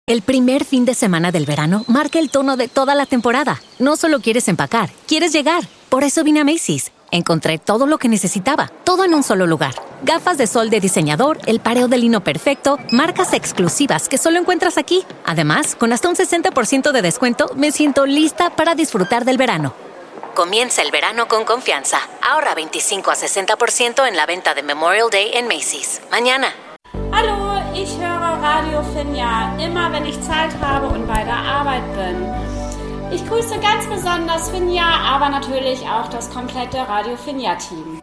El primer fin de semana del verano marca el tono de toda la temporada. No solo quieres empacar, quieres llegar. Por eso vine a Macy's. Encontré todo lo que necesitaba, todo en un solo lugar. Gafas de sol de diseñador, el pareo de lino perfecto, marcas exclusivas que solo encuentras aquí. Además, con hasta un 60% de descuento, me siento lista para disfrutar del verano. Comienza el verano con confianza. Ahorra 25 a 60% en la venta de Memorial Day en Macy's. Mañana. Hallo, ich höre Radio Finja, immer wenn ich Zeit habe und bei der Arbeit bin. Ich grüße ganz besonders Finja, aber natürlich auch das komplette Radio Finja-Team.